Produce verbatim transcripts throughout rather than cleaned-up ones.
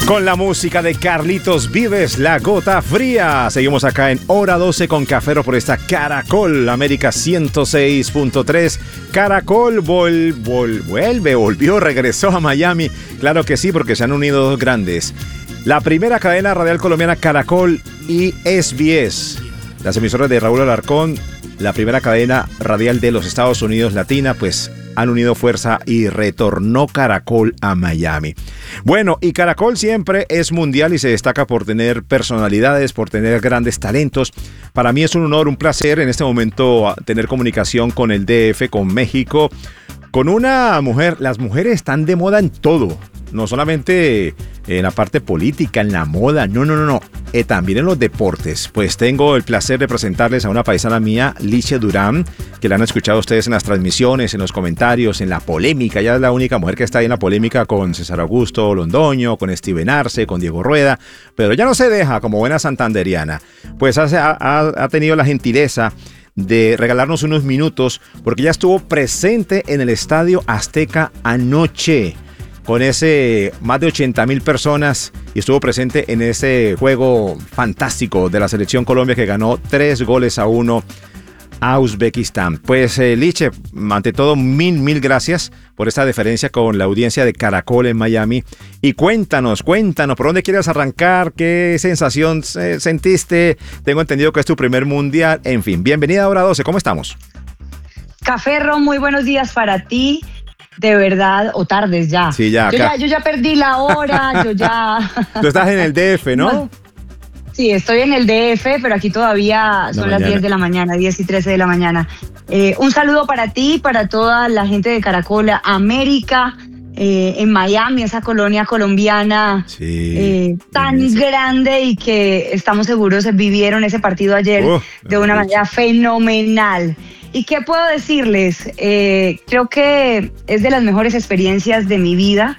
Con la música de Carlitos Vives, La Gota Fría. Seguimos acá en Hora doce con Cafero por esta Caracol América ciento seis punto tres. Caracol vol, vol, vuelve, volvió, regresó a Miami. Claro que sí, porque se han unido dos grandes. La primera cadena radial colombiana, Caracol, y S B S. Las emisoras de Raúl Alarcón, la primera cadena radial de los Estados Unidos latina, pues han unido fuerza y retornó Caracol a Miami. Bueno, y Caracol siempre es mundial y se destaca por tener personalidades, por tener grandes talentos. Para mí es un honor, un placer en este momento tener comunicación con el D F, con México, con una mujer. Las mujeres están de moda en todo, no solamente en la parte política, en la moda, no, no, no, no, eh, también en los deportes. Pues tengo el placer de presentarles a una paisana mía, Liche Durán, que la han escuchado ustedes en las transmisiones, en los comentarios, en la polémica. Ella es la única mujer que está ahí en la polémica con César Augusto Londoño, con Steven Arce, con Diego Rueda, pero ya no se deja como buena santanderiana. Pues ha, ha, ha tenido la gentileza de regalarnos unos minutos, porque ya estuvo presente en el Estadio Azteca anoche, con ese más de ochenta mil personas, y estuvo presente en ese juego fantástico de la Selección Colombia que ganó tres goles a uno a Uzbekistán. Pues eh, Liche, ante todo, mil, mil gracias por esta deferencia con la audiencia de Caracol en Miami. Y cuéntanos, cuéntanos, ¿por dónde quieres arrancar? ¿Qué sensación eh, sentiste? Tengo entendido que es tu primer mundial. En fin, bienvenida a Hora doce, ¿cómo estamos? Caferro, muy buenos días para ti. De verdad, o tardes ya. Sí, ya, yo ya. Yo ya perdí la hora, yo ya... Tú estás en el D F, ¿no? No. Sí, estoy en el D F, pero aquí todavía son las diez de la mañana, diez y trece de la mañana. Eh, un saludo para ti, para toda la gente de Caracol América, eh, en Miami, esa colonia colombiana sí, eh, tan sí. grande, y que estamos seguros vivieron ese partido ayer uh, de una manera fenomenal. ¿Y qué puedo decirles? Eh, creo que es de las mejores experiencias de mi vida.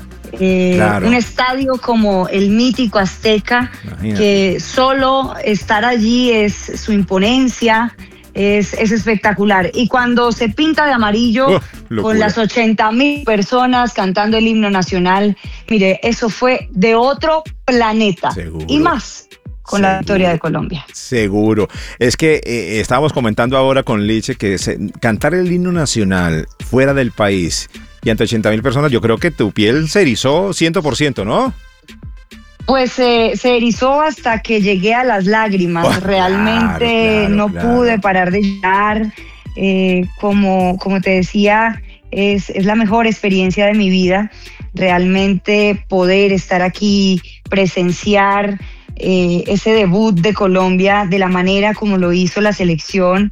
Eh, claro. Un estadio como el mítico Azteca, imagínate, que solo estar allí es su imponencia, es, es espectacular. Y cuando se pinta de amarillo, uh, con las ochenta mil personas cantando el himno nacional, mire, eso fue de otro planeta. Seguro. Y más con Seguro. La victoria de Colombia. Seguro. Es que eh, estábamos comentando ahora con Liche que se, cantar el himno nacional fuera del país y ante ochenta mil personas, yo creo que tu piel se erizó cien por ciento, ¿no? Pues eh, se erizó hasta que llegué a las lágrimas. Oh, Realmente claro, claro, no claro. pude parar de llorar. Eh, como, como te decía, es, es la mejor experiencia de mi vida. Realmente poder estar aquí, presenciar eh, ese debut de Colombia de la manera como lo hizo la selección.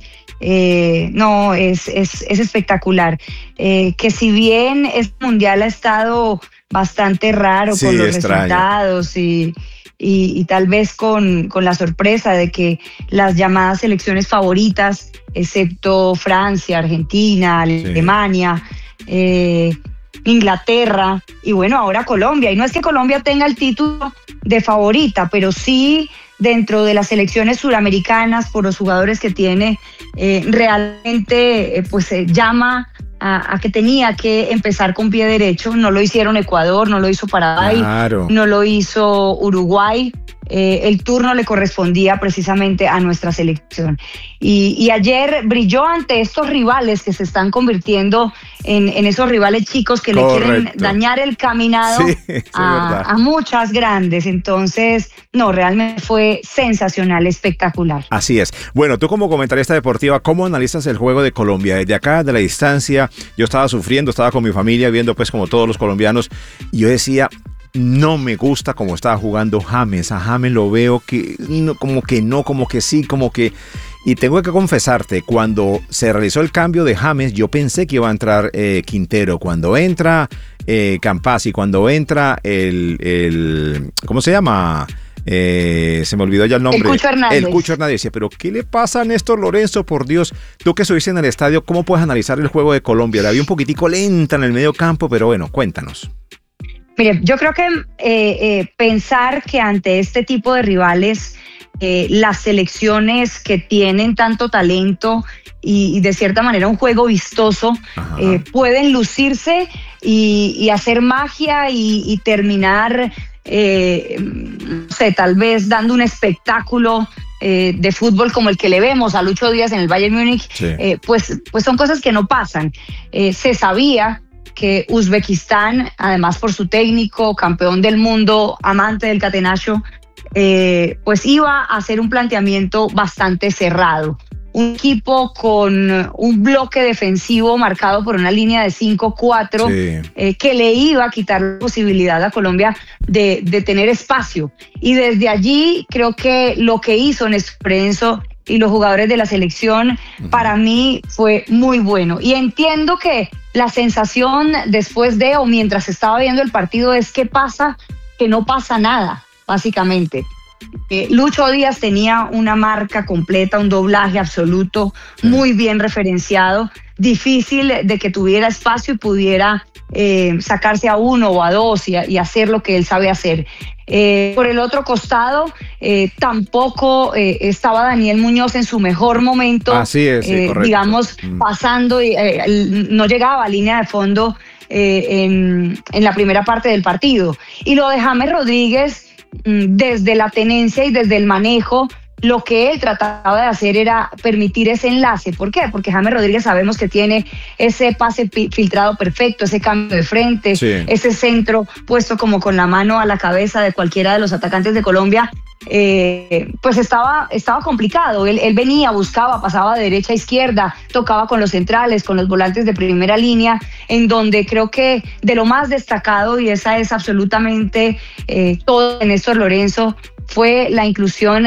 Eh, no, es, es, es espectacular. Eh, que si bien este mundial ha estado bastante raro, sí, con los extraño. resultados y, y, y tal vez con, con la sorpresa de que las llamadas selecciones favoritas, excepto Francia, Argentina, sí. Alemania, eh, Inglaterra y bueno, ahora Colombia. Y no es que Colombia tenga el título de favorita, pero sí dentro de las selecciones suramericanas, por los jugadores que tiene, eh, realmente eh, pues eh, llama a, a que tenía que empezar con pie derecho. No lo hicieron Ecuador, no lo hizo Paraguay, claro. no lo hizo Uruguay. Eh, el turno le correspondía precisamente a nuestra selección. Y, y ayer brilló ante estos rivales que se están convirtiendo en, en esos rivales chicos que Correcto. le quieren dañar el caminado sí, a, a muchas grandes. Entonces, no, realmente fue sensacional, espectacular. Así es. Bueno, tú como comentarista deportiva, ¿cómo analizas el juego de Colombia? Desde acá, de la distancia, yo estaba sufriendo, estaba con mi familia viendo pues como todos los colombianos, y yo decía... No me gusta cómo estaba jugando James. A James lo veo que no, como que no, como que sí, como que... Y tengo que confesarte, cuando se realizó el cambio de James, yo pensé que iba a entrar eh, Quintero. Cuando entra eh, Campazzi, cuando entra el, el... ¿Cómo se llama? Eh, se me olvidó ya el nombre. El Cucho Hernández. El Cucho Hernández. Decía, pero ¿qué le pasa a Néstor Lorenzo? Por Dios, tú que estuviste en el estadio, ¿cómo puedes analizar el juego de Colombia? La vi un poquitico lenta en el medio campo, pero bueno, cuéntanos. Mire, yo creo que eh, eh, pensar que ante este tipo de rivales, eh, las selecciones que tienen tanto talento y, y de cierta manera un juego vistoso, eh, pueden lucirse y, y hacer magia y, y terminar eh, no sé, tal vez dando un espectáculo eh, de fútbol como el que le vemos a Lucho Díaz en el Bayern Múnich, sí. eh, pues, pues son cosas que no pasan. Eh, se sabía que Uzbekistán, además por su técnico, campeón del mundo, amante del catenaccio, eh, pues iba a hacer un planteamiento bastante cerrado. Un equipo con un bloque defensivo marcado por una línea de cinco cuatro, sí. eh, que le iba a quitar la posibilidad a Colombia de, de tener espacio. Y desde allí creo que lo que hizo Néstor Lorenzo y los jugadores de la selección, uh-huh. para mí fue muy bueno. Y entiendo que la sensación después de o mientras estaba viendo el partido es ¿qué pasa? Que no pasa nada, básicamente. Eh, Lucho Díaz tenía una marca completa, un doblaje absoluto, sí. muy bien referenciado, difícil de que tuviera espacio y pudiera eh, sacarse a uno o a dos y, a, y hacer lo que él sabe hacer. Eh, por el otro costado, eh, tampoco eh, estaba Daniel Muñoz en su mejor momento, Así es, sí, eh, digamos, mm. pasando, y eh, no llegaba a línea de fondo eh, en, en la primera parte del partido. Y lo de James Rodríguez, desde la tenencia y desde el manejo, lo que él trataba de hacer era permitir ese enlace. ¿Por qué? Porque James Rodríguez sabemos que tiene ese pase filtrado perfecto, ese cambio de frente, sí. ese centro puesto como con la mano a la cabeza de cualquiera de los atacantes de Colombia. Eh, pues estaba, estaba complicado. Él, él venía, buscaba, pasaba de derecha a izquierda, tocaba con los centrales, con los volantes de primera línea, en donde creo que de lo más destacado, y esa es absolutamente eh, todo de Néstor Lorenzo, fue la inclusión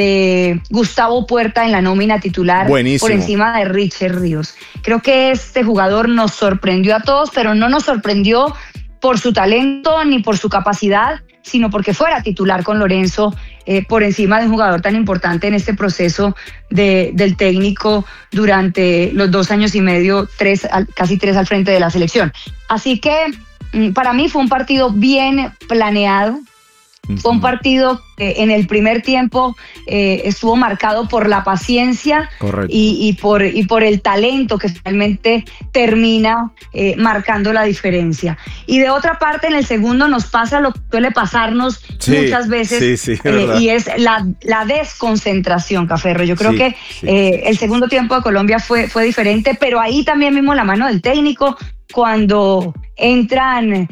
de Gustavo Puerta en la nómina titular. Buenísimo. Por encima de Richard Ríos. Creo que este jugador nos sorprendió a todos, pero no nos sorprendió por su talento ni por su capacidad, sino porque fuera titular con Lorenzo eh, por encima de un jugador tan importante en este proceso de, del técnico durante los dos años y medio, tres, casi tres al frente de la selección. Así que para mí fue un partido bien planeado. Fue un partido que en el primer tiempo eh, estuvo marcado por la paciencia y, y, por, y por el talento que finalmente termina eh, marcando la diferencia. Y de otra parte, en el segundo nos pasa lo que suele pasarnos sí, muchas veces, sí, sí, eh, y es la, la desconcentración, Caferro. Yo creo sí, que sí, eh, el segundo tiempo de Colombia fue, fue diferente, pero ahí también vimos la mano del técnico cuando entran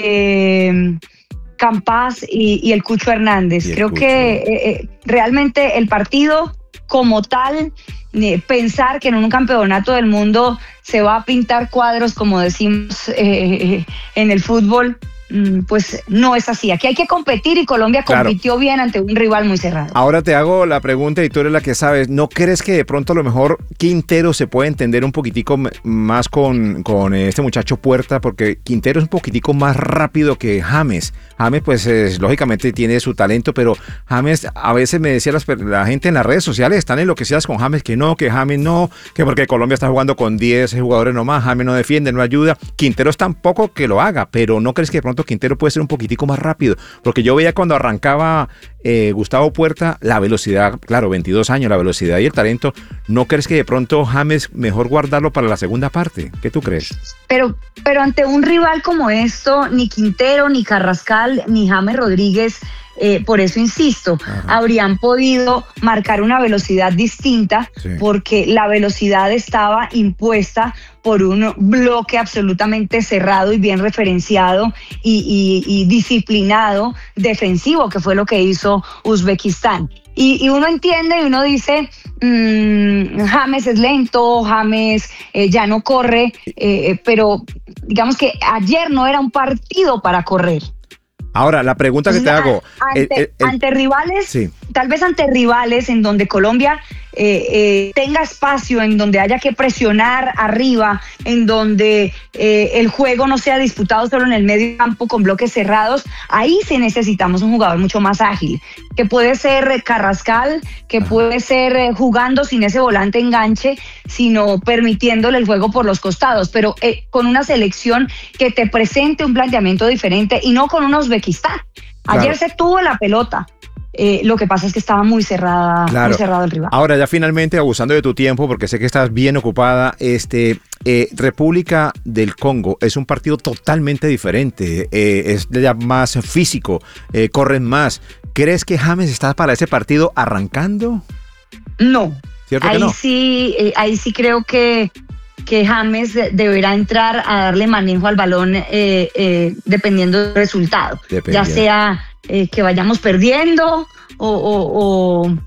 Eh, Campas y, y el Cucho Hernández. Creo Cucho. que eh, realmente el partido como tal, eh, pensar que en un campeonato del mundo se va a pintar cuadros, como decimos eh, en el fútbol, pues no es así. Aquí hay que competir y Colombia claro. compitió bien ante un rival muy cerrado. Ahora te hago la pregunta y tú eres la que sabes. ¿No crees que de pronto a lo mejor Quintero se puede entender un poquitico más con, con este muchacho Puerta? Porque Quintero es un poquitico más rápido que James. James pues es, lógicamente tiene su talento, pero James, a veces me decía las, la gente en las redes sociales, están enloquecidas con James, que no, que James no, que porque Colombia está jugando con diez jugadores nomás, James no defiende, no ayuda. Quintero es tan poco que lo haga, pero ¿no crees que de pronto Quintero puede ser un poquitico más rápido? Porque yo veía cuando arrancaba eh, Gustavo Puerta, la velocidad, claro, veintidós años, la velocidad y el talento. ¿No crees que de pronto James mejor guardarlo para la segunda parte? ¿Qué tú crees? Pero, pero ante un rival como esto, ni Quintero, ni Carrascal, ni James Rodríguez, eh, por eso insisto, Ajá. habrían podido marcar una velocidad distinta, sí. porque la velocidad estaba impuesta por un bloque absolutamente cerrado y bien referenciado y, y, y disciplinado defensivo, que fue lo que hizo Uzbekistán. Y, y uno entiende y uno dice, mmm, James es lento, James eh, ya no corre, eh, pero digamos que ayer no era un partido para correr. Ahora, la pregunta que te hago... Ante, el, el, el, ante rivales, sí. tal vez ante rivales en donde Colombia eh, eh, tenga espacio, en donde haya que presionar arriba, en donde eh, el juego no sea disputado solo en el medio campo con bloques cerrados, ahí sí necesitamos un jugador mucho más ágil, que puede ser Carrascal, que Ajá. puede ser eh, jugando sin ese volante enganche, sino permitiéndole el juego por los costados, pero eh, con una selección que te presente un planteamiento diferente y no con unos Uzbekistán. Ayer claro. se tuvo la pelota Eh, lo que pasa es que estaba muy cerrada, claro. muy cerrado el rival. Ahora ya finalmente, abusando de tu tiempo, porque sé que estás bien ocupada, este eh, República del Congo es un partido totalmente diferente, eh, es ya más físico, eh, corren más. ¿Crees que James está para ese partido arrancando? No, ¿Cierto ahí que no? sí, eh, ahí sí creo que que James deberá entrar a darle manejo al balón eh, eh, dependiendo del resultado, Dependiendo. ya sea eh, que vayamos perdiendo o, o, o,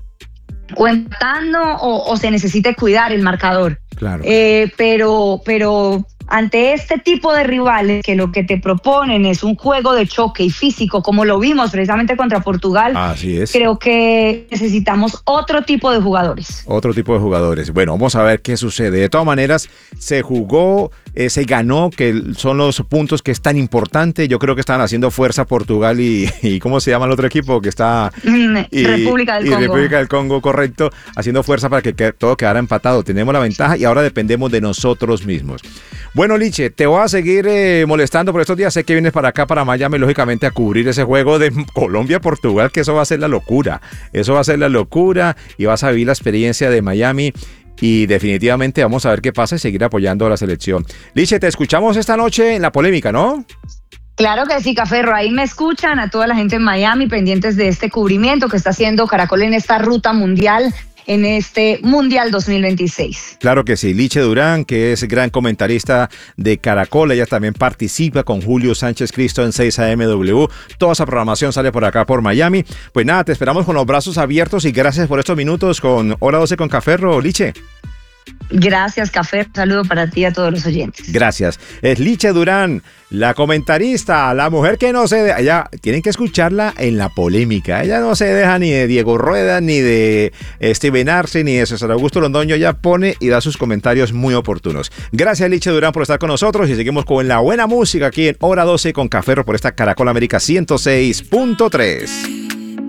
o empatando o, o se necesite cuidar el marcador. Claro. Eh, pero, pero ante este tipo de rivales que lo que te proponen es un juego de choque y físico, como lo vimos precisamente contra Portugal, Así es. creo que necesitamos otro tipo de jugadores. Otro tipo de jugadores. Bueno, vamos a ver qué sucede. De todas maneras, se jugó, eh, se ganó, que son los puntos que es tan importante. Yo creo que están haciendo fuerza Portugal y, y ¿cómo se llama el otro equipo? Que está... Y, República del y Congo. República del Congo, correcto. Haciendo fuerza para que, que todo quedara empatado. Tenemos la ventaja y ahora dependemos de nosotros mismos. Bueno, Liche, te voy a seguir eh, molestando por estos días. Sé que vienes para acá, para Miami, lógicamente, a cubrir ese juego de Colombia-Portugal, que eso va a ser la locura. Eso va a ser la locura y vas a vivir la experiencia de Miami. Y definitivamente vamos a ver qué pasa y seguir apoyando a la selección. Liche, te escuchamos esta noche en la polémica, ¿no? Claro que sí, Caferro. Ahí me escuchan a toda la gente en Miami, pendientes de este cubrimiento que está haciendo Caracol en esta ruta mundial, en este Mundial dos mil veintiséis. Claro que sí, Liche Durán, que es gran comentarista de Caracol, ella también participa con Julio Sánchez Cristo en seis A M W. Toda esa programación sale por acá, por Miami. Pues nada, te esperamos con los brazos abiertos y gracias por estos minutos con Hora doce con Caferro, Liche. Gracias, Café. Un saludo para ti y a todos los oyentes. Gracias. Es Liche Durán, la comentarista, la mujer que no se deja. Ella, tienen que escucharla en la polémica. Ella no se deja ni de Diego Rueda, ni de Steven Arce, ni de César Augusto Londoño. Ella pone y da sus comentarios muy oportunos. Gracias, Liche Durán, por estar con nosotros y seguimos con la buena música aquí en Hora doce con Caferro por esta Caracol América ciento seis punto tres.